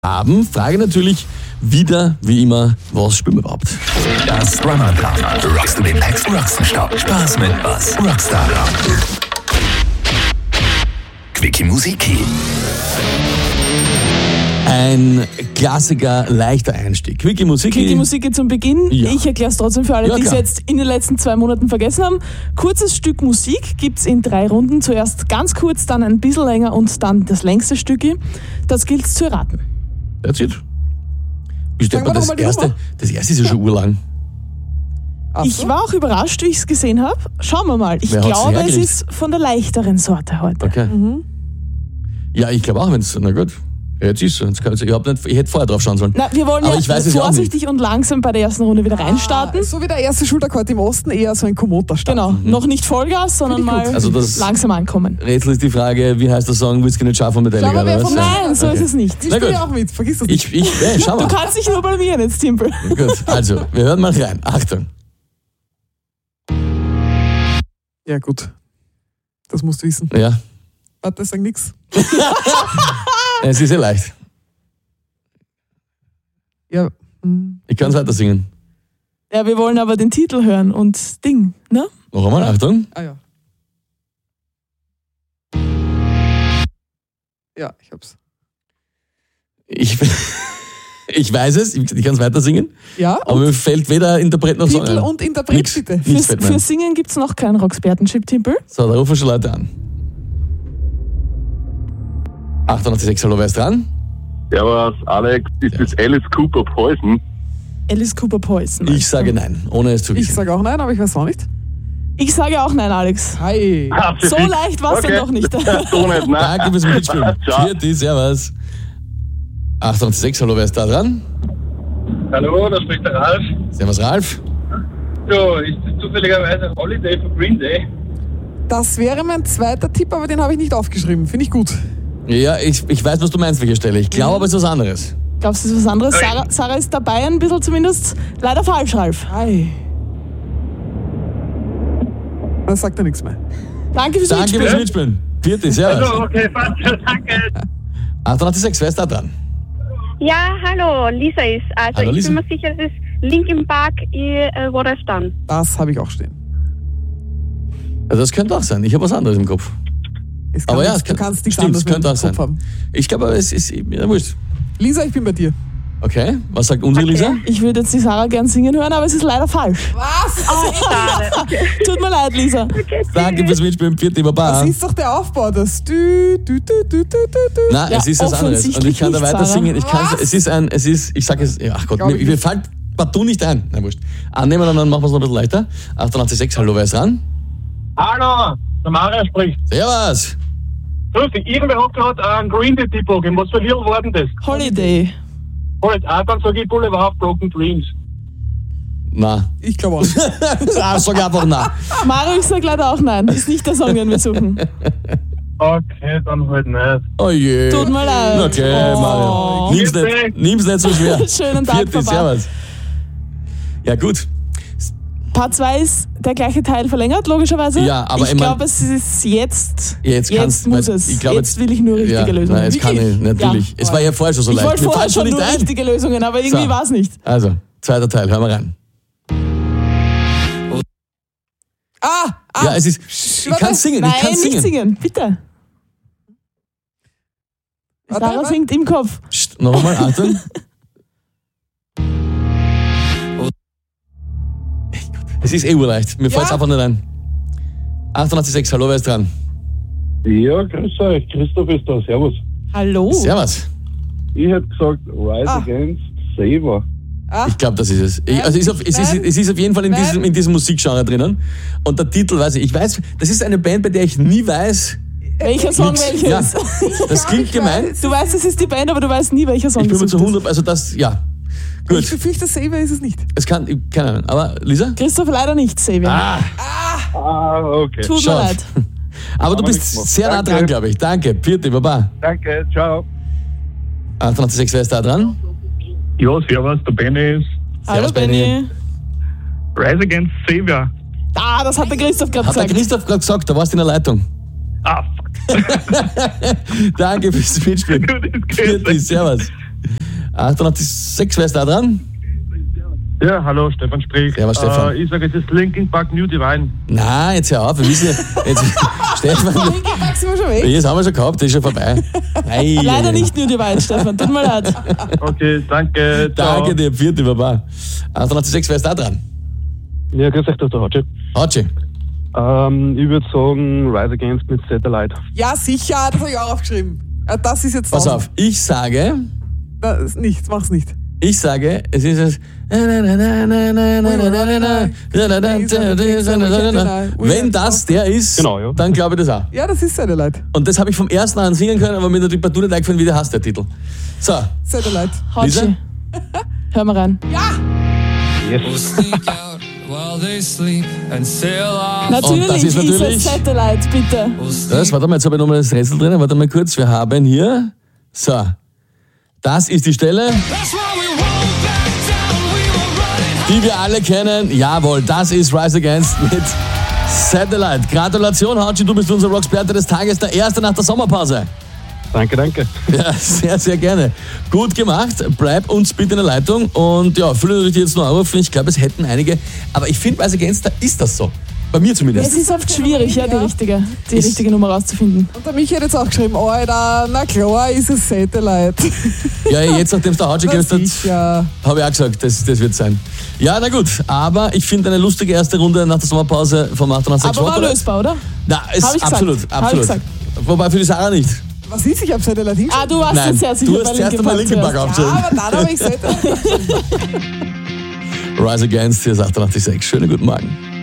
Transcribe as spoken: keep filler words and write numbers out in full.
haben. Frage natürlich wieder, wie immer, was spielen wir überhaupt? Das Ramadan. Rockst du den nächsten Rockstop? Spaß mit was? Rockstar Rock. Quickie Musiki. Ein Klassiker, leichter Einstieg. Quickie Musiki. Quickie Musik zum Beginn. Ja. Ich erkläre es trotzdem für alle, Ja, die es klar. jetzt in den letzten zwei Monaten vergessen haben. Kurzes Stück Musik gibt es in drei Runden. Zuerst ganz kurz, dann ein bisschen länger und dann das längste Stück. Das gilt zu erraten. That's it. Ich Sagen denke wir mal, das doch mal die erste, Nummer. das erste ist ja schon urlang. Ach Ich so. war auch überrascht, wie ich es gesehen habe. Schauen wir mal. Ich Wer hat's glaube, es hergekriegt? ist von der leichteren Sorte heute. Okay. Mhm. Ja, ich glaube auch, wenn es, na gut. Ja, jetzt ist es. Jetzt kann ich, ich, hab nicht, ich hätte vorher drauf schauen sollen. Na, wir wollen Aber ja ich weiß es ja auch vorsichtig und langsam bei der ersten Runde wieder reinstarten. Ah, so wie der erste Schulterkord im Osten, eher so ein Komoter-Start. Genau, noch nicht Vollgas, sondern Finde ich mal gut. Also das- langsam ankommen. Rätsel ist die Frage, wie heißt der Song Whisky nicht scharf von Metallica? Schau mal, wer oder was? vom- Nein, so Okay. ist es nicht. Ich Na spiele gut. auch mit, vergiss das nicht. Ich, ich, hey, schau Du mal. kannst dich nur blamieren jetzt, Timpel. Gut, also, wir hören mal rein. Achtung. Ja, gut. Das musst du wissen. Ja, Warte, sag nix. es ist sehr leicht. Ja. hm. Ich kann es weiter singen. Ja, wir wollen aber den Titel hören und Ding, ne? Noch einmal, Achtung. Ah ja. Ja, ich hab's. Ich, ich weiß es, ich, ich kann es weiter singen, Ja, aber mir fällt weder Interpret noch Song Titel ein. und Interpret Nix. bitte. Nichts Fürs, fällt mir ein. für Singen gibt es noch keinen Rockspertenchip, Timpel. So, da rufen schon Leute an. achtundachtzig, hallo, wer ist dran? Servus, Alex, ist das Alice Cooper Poison? Alice Cooper Poison. Ich sage nein, ohne es zu Ich wissen. sage auch nein, aber ich weiß auch nicht. Ich sage auch nein, Alex. Hi. So leicht war es okay. dann doch nicht. So nicht, nein. Danke fürs Mitspielen. Ciao. Vierte, servus. achtundachtzig, hallo, wer ist da dran? Hallo, da spricht der Ralf. Servus, Ralf. So, ist das zufälligerweise Holiday von Green Day? Das wäre mein zweiter Tipp, aber den habe ich nicht aufgeschrieben. Finde ich gut. Ja, ich, ich weiß, was du meinst, welche Stelle. Ich glaube, aber es ist was anderes. Glaubst du, es ist was anderes? Sarah, Sarah ist dabei, ein bisschen zumindest. Leider falsch, Ralf. Hi. Das sagt er nichts mehr. Danke fürs Danke fürs Mitspielen. Mitspielen. Vierte, servus. Also, okay, passt, danke. achtundachtzig, wer ist da dran? Ja, hallo, Lisa ist. Also Hallo, ich Lisa. bin mir sicher, das ist Linkin Park, uh, What I've Done. Das habe ich auch stehen. Also das könnte auch sein. Ich habe was anderes im Kopf. Es kann Aber ja, nichts- es kann, du kannst nichts stimmt, anderes es könnte mit auch dem sein. Kopf haben. Ich glaube, aber es ist ja, wurscht. Lisa, ich bin bei dir. Okay, was sagt unsere Lisa? Ich würde jetzt die Sarah gern singen hören, aber es ist leider falsch. Was? Schade. Okay. Tut mir leid, Lisa. Danke fürs Mitspielen. Vierte, Baba. Das ist doch der Aufbau, das du, du, du, du, du, du. Nein, Ja, es ist was anderes. Und ich kann da offensichtlich weiter nicht, singen. Ich kann, Was? es ist ein, es ist, ich sage es, ja, ach Gott, Glaub mir, ich mir nicht. fällt partout nicht ein. Na wurscht. Annehmen und dann machen wir es noch ein bisschen leichter. achtundachtzig, hallo, wer ist dran? Hallo, der Mario spricht. Servus. Grüß dich, irgendwer hat gerade einen Green Day Tipp gegeben. Was für ein Lied war denn das? Holiday. Halt, ah, dann sage ich Boulevard of Broken Dreams. Na. Ich glaube auch nicht. Ah, sag einfach nein. Mario, ich sage leider auch nein. Ist nicht der Song, den wir suchen. Okay, dann halt nicht. Oh je. Tut mir leid. Okay, Oh. Mario. Nimm's nicht, nimm's nicht so schwer. Schönen Tag, Vierte, Papa. servus. Ja, gut. Part zwei ist der gleiche Teil verlängert, logischerweise. Ja, aber ich ich mein- glaube, es ist jetzt. Ja, jetzt kannst- muss weil es. ich glaub, jetzt will ich nur richtige Ja, Lösungen. nein, jetzt kann ich, natürlich. Ja. Es war ja vorher schon so Ich leicht. wollte Mir vorher fällt schon schon nicht nur ein. richtige Lösungen, aber irgendwie So. war es nicht. Also, zweiter Teil, hören wir rein. Ah, ah. Ja, es ist, ich warte. kann singen, Nein, ich kann nicht singen. singen, bitte. Warte, Sarah warte. singt im Kopf. Psst, noch einmal, Achtung. Es ist eh urleicht, mir Ja. fällt's einfach nicht ein. achtundachtzig, hallo, wer ist dran? Ja, grüß euch, Christoph ist da, servus. Hallo. Servus. Ich hätte gesagt, Rise Ah. Against Saver. Ah. Ich glaube, das ist es. Ich, also es ist, auf, es, ist, Nein. es ist auf jeden Fall in Nein. diesem, in diesem Musikgenre drinnen. Und der Titel weiß ich. Ich weiß, das ist eine Band, bei der ich nie weiß. Welcher Song nix. welcher Ja, ist? das klingt gemein. Du weißt, es ist die Band, aber du weißt nie, welcher Song Ich bin mir das zu ist. hundert, also das, ja. Ich Gut, befürchte, Saber ist es nicht. es kann, ich- keine Ahnung. Aber Lisa? Christoph leider nicht, Xavier. Ah, Ah, okay. Tut mir schau. leid. Aber du Aber bist nichts mehr. sehr nah Danke. dran, glaube ich. Danke. Vierte, Baba. Danke, ciao. achtundachtzig, wer ist da dran? Ja, servus, der Benny ist. Hallo Servus, Benny. Benny. Rise Against Savior. Ah, das hat der Christoph gerade Hat der gesagt. Christoph gerade gesagt, da warst du in der Leitung. Ah, fuck. Danke fürs Mitspielen. Gut, ist Vierte, grüß. servus. achtundachtzig Komma sechs, wer ist da dran? Ja, hallo, Stefan spricht. Servus, Stefan. Äh, ich sage, es ist Linkin Park New Divine. Nein, jetzt hör auf, wir wissen ja, jetzt, Stefan, Linkin Park sind wir schon weg. das haben wir schon gehabt, das ist schon vorbei. Nein, Leider nicht nur die Wein, Stefan. Tut mir leid. Okay, danke. Ciao. Danke dir, vierte Baba. achtundachtzig Komma sechs, wer ist da dran? Ja, grüß euch, das ist der Hatschi. Hatschi. Ähm, ich würde sagen, Rise Against mit Satellite. Ja, sicher, das habe ich auch aufgeschrieben. Ja, das ist jetzt Pass dran. auf, ich sage, Das ist nichts, mach's nicht. ich sage, es ist es. Wenn das der ist, Genau, ja. dann glaube ich das auch. Ja, das ist Satellite. Und das habe ich vom ersten an singen können, aber mir natürlich partout nicht eingefallen, wie der heißt, der Titel. So, Satellite. Lisa? Hatschi. Hör mal rein. Natürlich, Und das ist natürlich- es Satellite, bitte. das, warte mal, jetzt habe ich nochmal das Rätsel drin, warte mal kurz, wir haben hier, so, das ist die Stelle, die wir alle kennen. Jawohl, das ist Rise Against mit Satellite. Gratulation, Hatschi, du bist unser Rocksperte des Tages, der Erste nach der Sommerpause. Danke, danke. Ja, sehr, sehr gerne. Gut gemacht. Bleib uns bitte in der Leitung. Und ja, viele natürlich jetzt noch anrufen. Ich glaube, es hätten einige. Aber ich finde, bei Rise Against, da ist das so. Bei mir Es zumindest. ist oft schwierig, ja, die richtige, die Ist- richtige Nummer rauszufinden. Und der Michi hat jetzt auch geschrieben, Alter, na klar ist es Satellite. Ja, jetzt, nachdem es der Hatschi Na gegeben hat, sicher. habe ich auch gesagt, das, das wird sein. Ja, na gut. Aber ich finde eine lustige erste Runde nach der Sommerpause vom achtundachtzig Aber war vorbereitet. lösbar, oder? Na, ist Hab ich gesagt. absolut, Hab ich absolut. gesagt. Wobei für die Sarah nicht. Was ist, ich habe Satellite hingeschrieben. Ah, du warst Nein, jetzt sehr sicher du bei hast zuerst Linkin einmal Park Linkin Park zuerst. aufgeschrieben. Ja, aber dann habe ich Satellite. Rise Against, hier ist achtundachtzig Komma sechs. Schönen guten Morgen.